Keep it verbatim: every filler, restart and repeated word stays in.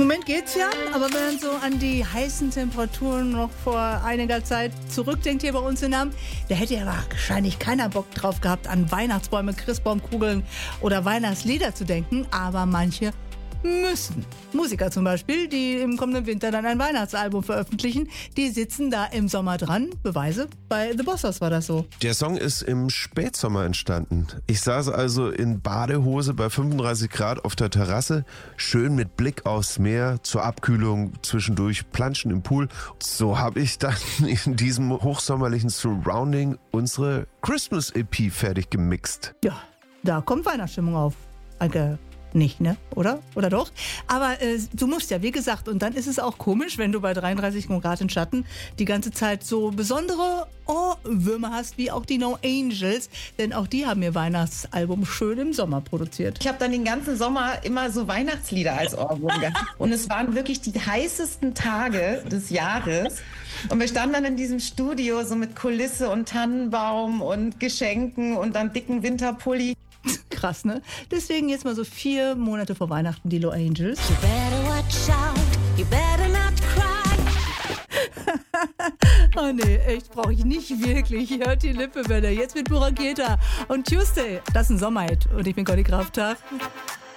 Moment geht's ja, aber wenn man so an die heißen Temperaturen noch vor einiger Zeit zurückdenkt hier bei uns in Hamm, da hätte ja wahrscheinlich keiner Bock drauf gehabt, an Weihnachtsbäume, Christbaumkugeln oder Weihnachtslieder zu denken, aber manche müssen. Musiker zum Beispiel, die im kommenden Winter dann ein Weihnachtsalbum veröffentlichen, die sitzen da im Sommer dran. Beweise, bei The Bossers war das so. Der Song ist im Spätsommer entstanden. Ich saß also in Badehose bei fünfunddreißig Grad auf der Terrasse, schön mit Blick aufs Meer, zur Abkühlung zwischendurch planschen im Pool. So habe ich dann in diesem hochsommerlichen Surrounding unsere Christmas-E P fertig gemixt. Ja, da kommt Weihnachtsstimmung auf. Anke. Nicht, ne? Oder? Oder doch? Aber äh, du musst ja, wie gesagt, und dann ist es auch komisch, wenn du bei dreiunddreißig Grad im Schatten die ganze Zeit so besondere Ohrwürmer hast, wie auch die No Angels, denn auch die haben ihr Weihnachtsalbum schön im Sommer produziert. Ich habe dann den ganzen Sommer immer so Weihnachtslieder als Ohrwurm gehabt. Und es waren wirklich die heißesten Tage des Jahres. Und wir standen dann in diesem Studio so mit Kulisse und Tannenbaum und Geschenken und dann dicken Winterpulli. Krass, ne? Deswegen jetzt mal so vier Monate vor Weihnachten die Low Angels. You better watch out, you better not cry. Oh nee, echt, brauche ich nicht wirklich. Hört die Lippe, Männer. Jetzt mit Buraketa und Tuesday. Das ist ein Sommerhit und ich bin Conny Kraftwerk.